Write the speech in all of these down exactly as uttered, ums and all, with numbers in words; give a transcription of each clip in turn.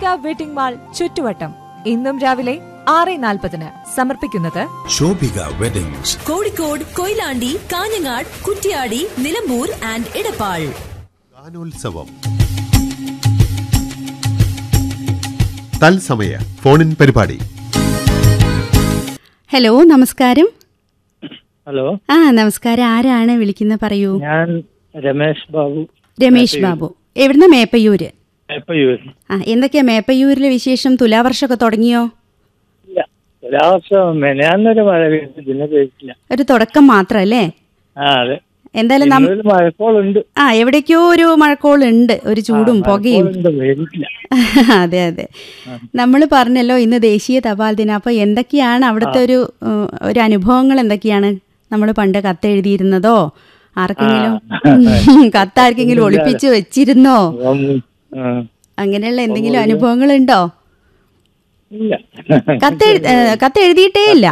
Shobhika wedding mall ചുറ്റുവട്ടം. ഇന്നും രാവിലെ ആറ് നാൽപ്പതിന് സമർപ്പിക്കുന്നത് ശോഭിക വെഡിങ്സ്, കോഴിക്കോട്, കൊയിലാണ്ടി, കാഞ്ഞങ്ങാട്, കുറ്റ്യാടി, നിലമ്പൂർ ആൻഡ് ഇടപ്പാൾ. ഗാനോത്സവം തത്സമയ ഫോണിൻ പരിപാടി. ഹലോ, നമസ്കാരം. ഹലോ. ആ നമസ്കാരം. ആരാണ് വിളിക്കുന്നത്? പറയൂ. ഞാൻ രമേശ് ബാബു. രമേശ് ബാബു, എവിടുന്ന? മേപ്പയ്യൂര്. മേപ്പയ്യൂർ. ആ എന്തൊക്കെയാ മേപ്പയ്യൂരിലെ വിശേഷം? തുലാവർഷമൊക്കെ തുടങ്ങിയോ? ഇല്ല, തുലാവർഷം മെനയാന്നൊരു മഴ പെയ്തു, പിന്നെ പെയ്തില്ല. ഒരു തുടക്കം മാത്രല്ലേ? ആ അതെ. എന്തായാലും മഴക്കോളുണ്ട്. ആ എവിടേക്കോ ഒരു മഴക്കോളുണ്ട്, ഒരു ചൂടും പുകയും. അതെ അതെ. നമ്മൾ പറഞ്ഞല്ലോ ഇന്ന് ദേശീയ തപാൽ ദിനം. അപ്പൊ എന്തൊക്കെയാണ് അവിടുത്തെ ഒരു ഒരു അനുഭവങ്ങൾ എന്തൊക്കെയാണ്? നമ്മൾ പണ്ട് കത്തെഴുതിയിരുന്നതോ, ആർക്കെങ്കിലും കത്താർക്കെങ്കിലും ഒളിപ്പിച്ചു വെച്ചിരുന്നോ, അങ്ങനെയുള്ള എന്തെങ്കിലും അനുഭവങ്ങൾ ഉണ്ടോ? കത്ത് കത്തെഴുതിയിട്ടേ ഇല്ല.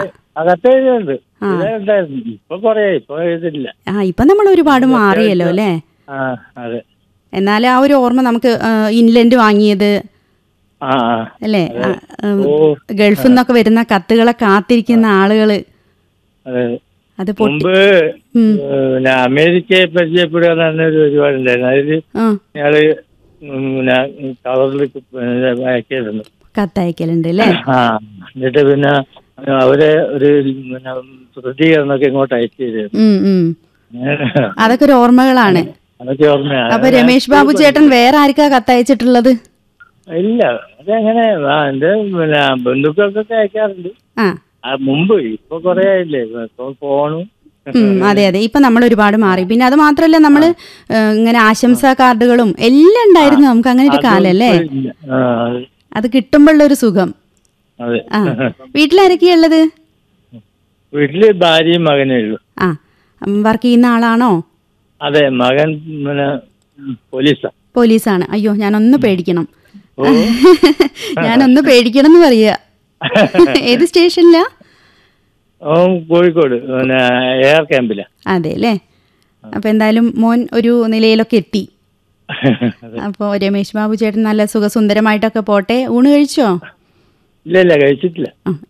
ആ ഇപ്പൊ നമ്മൾ ഒരുപാട് മാറിയല്ലോ അല്ലേ? എന്നാൽ ആ ഒരു ഓർമ്മ നമുക്ക് ഇൻലൻഡ് വാങ്ങിയത് അല്ലേ, ഗൾഫിൽ നിന്നൊക്കെ വരുന്ന കത്തുകളെ കാത്തിരിക്കുന്ന ആളുകള്, അത് അമേരിക്കയെ പരിചയപ്പെടുക എന്നൊരു പരിപാടിണ്ടായിരുന്നു. അതില് ഞങ്ങള് കവറിൽ അയക്കായിരുന്നു, കത്തയക്കലുണ്ട് അല്ലേ? എന്നിട്ട് പിന്നെ അവരെ ഒരു പിന്നെ പ്രതികരണമൊക്കെ ഇങ്ങോട്ട് അയച്ചു. അതൊക്കെ ഒരു ഓർമ്മകളാണ്. അതൊക്കെ ഓർമ്മയാണ്. അപ്പൊ രമേശ് ബാബു ചേട്ടൻ വേറെ ആർക്കാ കത്തയച്ചിട്ടുള്ളത്? ഇല്ല, അതെങ്ങനെ എന്റെ പിന്നെ ബന്ധുക്കൾക്കൊക്കെ അയക്കാറുണ്ട് മുമ്പ്. ഇപ്പൊ കൊറേ ആയില്ലേ, ഇപ്പൊ ഫോണും. അതെ അതെ, ഇപ്പൊ നമ്മൾ ഒരുപാട് മാറി. പിന്നെ അത് മാത്രല്ല, നമ്മള് ഇങ്ങനെ ആശംസാ കാർഡുകളും എല്ലാം ഉണ്ടായിരുന്നു നമുക്ക്. അങ്ങനെ ഒരു കാലല്ലേ? അത് കിട്ടുമ്പോഴുള്ളൊരു സുഖം. ആ വീട്ടിലാരൊക്കെയാ ഉള്ളത്? വീട്ടില് ഭാര്യയും മകനേ ഉള്ളൂ. ആ വർക്ക് ചെയ്യുന്ന ആളാണോ? അതെ, മകൻ പിന്നെ പോലീസാ. പോലീസാണ്. അയ്യോ, ഞാനൊന്ന് പേടിക്കണം, ഞാനൊന്ന് പേടിക്കണം എന്ന് പറയാ. ഏത് സ്റ്റേഷനിലാ? കോഴിക്കോട് എയർ ക്യാമ്പിലാ. അതെ അല്ലേ? അപ്പൊ എന്തായാലും മോൻ ഒരു നിലയിലൊക്കെ എത്തി. അപ്പൊ രമേശ് ബാബു ചേട്ടൻ നല്ല സുഖസുന്ദരമായിട്ടൊക്കെ പോട്ടെ. ഊണ് കഴിച്ചോ? ഇല്ല ഇല്ല, കഴിച്ചിട്ടില്ല.